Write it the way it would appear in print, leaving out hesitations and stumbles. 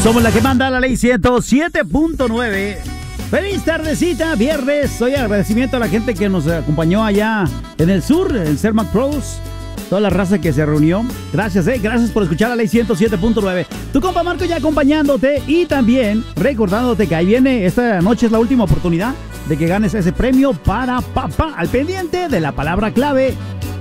Somos la que manda la ley 107.9. Feliz tardecita, viernes. Hoy agradecimiento a la gente que nos acompañó allá en el sur, en Cermak Pros. Toda la raza que se reunió. Gracias, gracias por escuchar la ley 107.9. Tu compa Marco ya acompañándote y también recordándote que ahí viene, esta noche es la última oportunidad de que ganes ese premio para papá. Al pendiente de la palabra clave